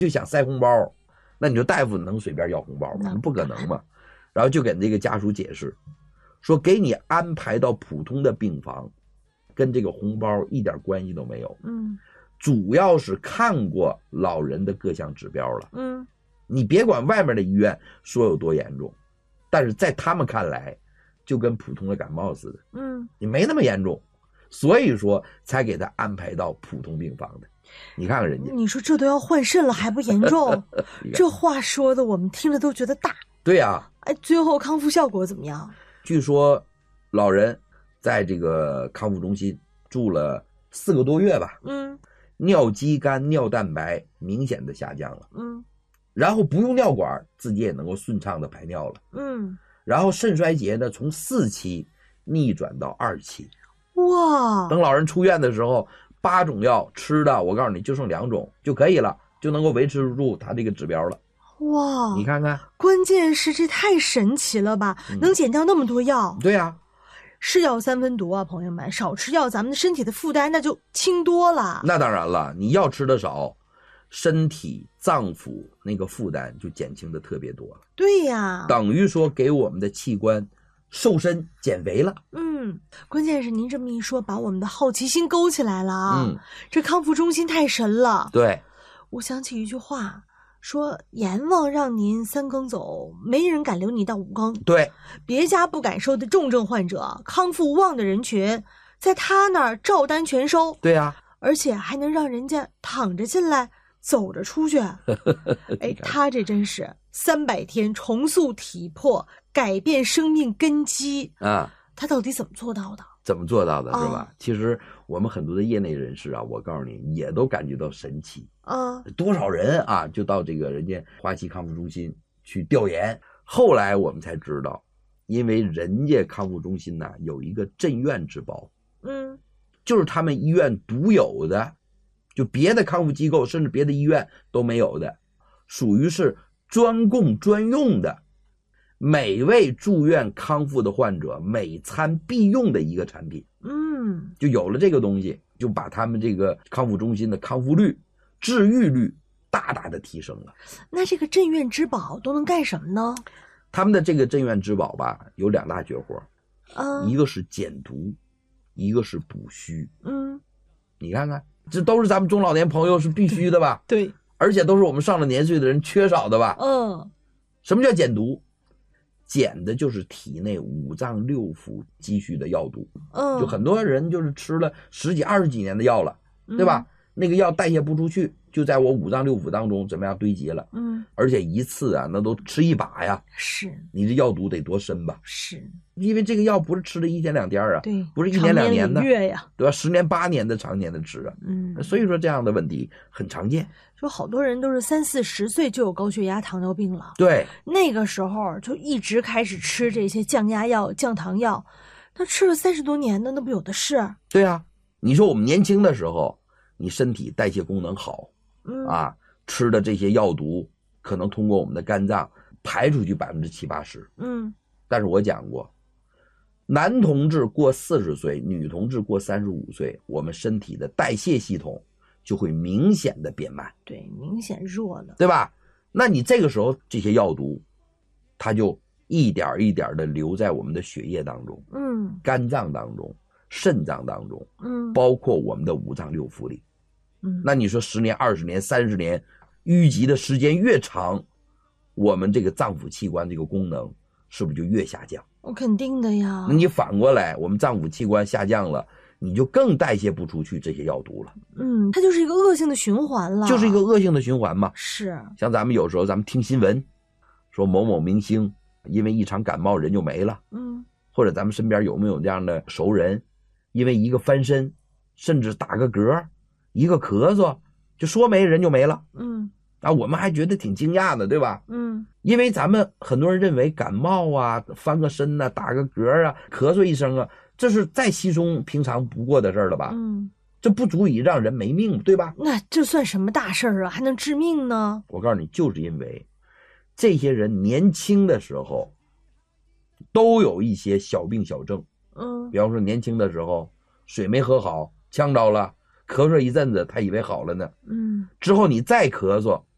就想塞红包，那你说大夫能随便要红包吗？不可能嘛。然后就给这个家属解释，说给你安排到普通的病房，跟这个红包一点关系都没有。主要是看过老人的各项指标了。你别管外面的医院说有多严重，但是在他们看来，就跟普通的感冒似的。你没那么严重，所以说才给他安排到普通病房的。你看看人家， 你说这都要换肾了还不严重？这话说的我们听了都觉得大。 对呀。 哎，最后康复效果怎么样？ 据说老人在这个康复中心住了4个多月吧。尿肌酐、尿蛋白明显的下降了。然后不用尿管，自己也能够顺畅的排尿了。然后肾衰竭呢，从4期逆转到2期。 哇！ 等老人出院的时候，8种药吃的，我告诉你就剩2种就可以了，就能够维持住他这个指标了。 哇！ 你看看， 关键是这太神奇了吧，能减掉那么多药。 对呀。 是药3分毒啊，朋友们，少吃药，咱们的身体的负担那就轻多了。 那当然了，你药吃的少，身体脏腑那个负担就减轻的特别多了。 对呀， 等于说给我们的器官瘦身减肥了。 关键是您这么一说，把我们的好奇心勾起来了啊。这康复中心太神了。 对， 我想起一句话，说阎王让您3更走，没人敢留你到5更。 对， 别家不敢收的重症患者，康复旺的人群，在他那儿照单全收。 对呀， 而且还能让人家躺着进来，走着出去。哎，他这真是300天重塑体魄，改变生命根基啊！ 他到底怎么做到的？ 怎么做到的，是吧？其实我们很多的业内人士啊，我告诉你，也都感觉到神奇啊！多少人啊，就到这个人家华西康复中心去调研。后来我们才知道，因为人家康复中心呢有一个镇院之宝，就是他们医院独有的，就别的康复机构甚至别的医院都没有的，属于是专供专用的。每位住院康复的患者每餐必用的一个产品。就有了这个东西，就把他们这个康复中心的康复率、治愈率大大的提升了。 那这个镇院之宝都能干什么呢？ 他们的这个镇院之宝吧，有2大绝活，一个是减毒，一个是补虚。你看看，这都是咱们中老年朋友是必须的吧？ 对， 而且都是我们上了年岁的人缺少的吧？什么叫减毒？减的就是体内5脏6腑积蓄的药毒。就很多人就是吃了10几20几年的药了，对吧？那个药代谢不出去，就在我5脏6腑当中怎么样堆积了。而且一次啊，那都吃一把呀。 是， 你这药毒得多深吧？ 是， 因为这个药不是吃了1天2天啊， 对， 不是1年2年的， 月呀， 对吧？10年8年的常年的吃啊。所以说这样的问题很常见。 说好多人都是30、40岁就有高血压、糖尿病了。 对， 那个时候就一直开始吃这些降压药、降糖药，他吃了30多年的，那不有的是。 对啊，你说我们年轻的时候，你身体代谢功能好，吃的这些药毒可能通过我们的肝脏排出去70%、80%。但是我讲过，男同志过40岁，女同志过35岁，我们身体的代谢系统就会明显的变慢。 对，明显弱了， 对吧？那你这个时候这些药毒，它就一点一点的留在我们的血液当中，肝脏当中、肾脏当中，包括我们的5脏6腑里。那你说10年、20年、30年，淤积的时间越长，我们这个脏腑器官这个功能是不是就越下降？ 肯定的呀。 那你反过来，我们脏腑器官下降了，你就更代谢不出去这些药毒了。 它就是一个恶性的循环了。 就是一个恶性的循环嘛。 是。 像咱们有时候咱们听新闻，说某某明星因为一场感冒人就没了。或者咱们身边有没有这样的熟人，因为一个翻身，甚至打个嗝，一个咳嗽，就说没人就没了。我们还觉得挺惊讶的，对吧？因为咱们很多人认为感冒啊、翻个身啊、打个嗝啊、咳嗽一声啊，这是再稀松平常不过的事了吧？这不足以让人没命，对吧？ 那这算什么大事啊？还能致命呢？ 我告诉你，就是因为这些人年轻的时候都有一些小病小症。比方说年轻的时候水没喝好，呛着了，咳嗽一阵子他以为好了呢。之后你再咳嗽，